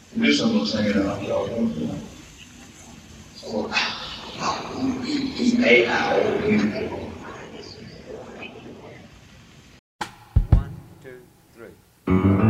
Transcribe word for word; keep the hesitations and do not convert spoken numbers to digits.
Listen to singing out loud. So, A owl. One, two, three.